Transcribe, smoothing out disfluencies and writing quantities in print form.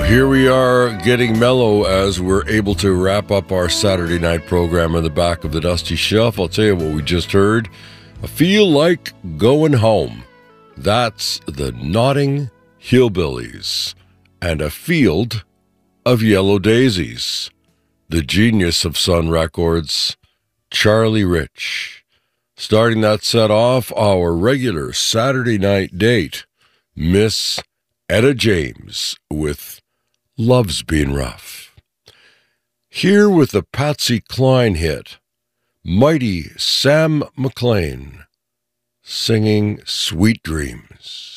Here we are getting mellow as we're able to wrap up our Saturday night program on the back of the Dusty Shelf. I'll tell you what we just heard. I feel like going home. That's the Notting Hillbillies and a field of yellow daisies. The genius of Sun Records, Charlie Rich. Starting that set off, our regular Saturday night date, Miss Etta James with Love's Been Rough. Here with the Patsy Cline hit, mighty Sam McLean singing Sweet Dreams.